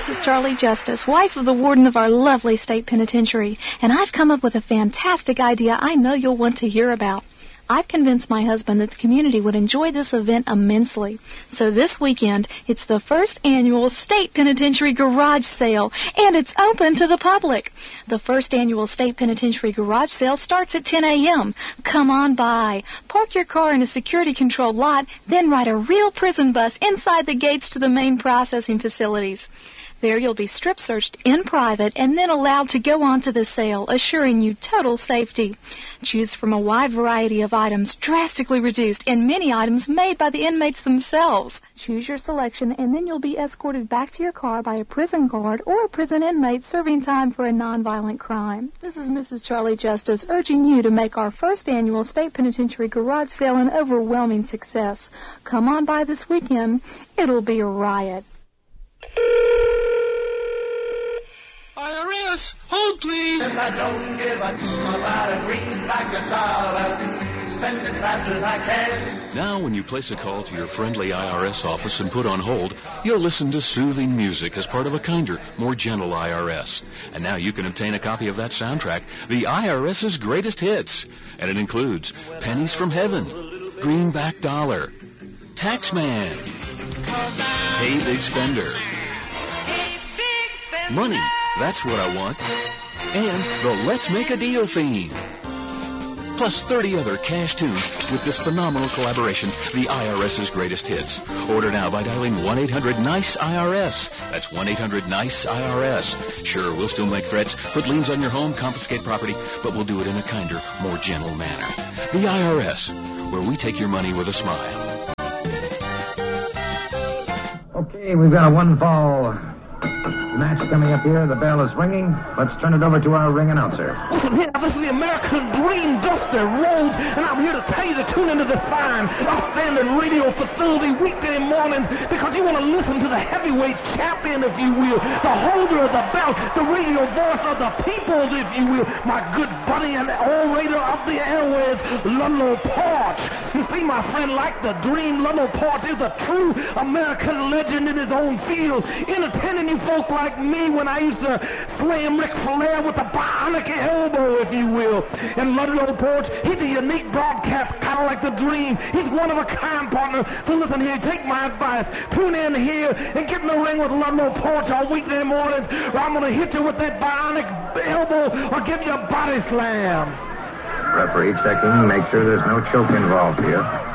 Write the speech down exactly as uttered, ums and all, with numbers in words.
Missus Charlie Justice, wife of the warden of our lovely state penitentiary, and I've come up with a fantastic idea I know you'll want to hear about. I've convinced my husband that the community would enjoy this event immensely. So this weekend, it's the first annual State Penitentiary Garage Sale, and it's open to the public. The first annual State Penitentiary Garage Sale starts at ten a.m. Come on by. Park your car in a security-controlled lot, then ride a real prison bus inside the gates to the main processing facilities. There you'll be strip searched in private and then allowed to go on to the sale, assuring you total safety. Choose from a wide variety of items drastically reduced and many items made by the inmates themselves. Choose your selection and then you'll be escorted back to your car by a prison guard or a prison inmate serving time for a nonviolent crime. This is Missus Charlie Justice urging you to make our first annual State Penitentiary Garage Sale an overwhelming success. Come on by this weekend. It'll be a riot. I R S, hold please. And I don't give a damn about a greenback a dollar. Spend it fast as I can. Now when you place a call to your friendly I R S office and put on hold, you'll listen to soothing music as part of a kinder, more gentle I R S. And now you can obtain a copy of that soundtrack, the IRS's Greatest Hits. And it includes Pennies from Heaven, Greenback Dollar, Taxman, Hey Big Spender, Money, That's What I Want, and the Let's Make a Deal theme. Plus thirty other cash tunes with this phenomenal collaboration, the IRS's Greatest Hits. Order now by dialing one eight hundred NICE I R S. That's one eight hundred NICE I R S. Sure, we'll still make threats, put liens on your home, confiscate property, but we'll do it in a kinder, more gentle manner. The I R S, where we take your money with a smile. Okay, we've got a one-fall match coming up here. The bell is ringing. Let's turn it over to our ring announcer. Listen here, this is the American Dream Duster Rhodes, and I'm here to tell you to tune into this fine, outstanding radio facility weekday mornings because you want to listen to the heavyweight champion, if you will, the holder of the belt, the radio voice of the peoples, if you will, my good buddy and orator of the airwaves, Ludlow Porch. You see, my friend, like the dream, Ludlow Porch is a true American legend in his own field, entertaining you folk like me when I used to slam Ric Flair with a bionic elbow, if you will. And Ludlow Porch, he's a unique broadcast, kind of like the dream. He's one of a kind, partner. So listen here, take my advice. Tune in here and get in the ring with Ludlow Porch on weekday mornings, or I'm going to hit you with that bionic elbow or give you a body slam. Referee checking. Make sure there's no choke involved here.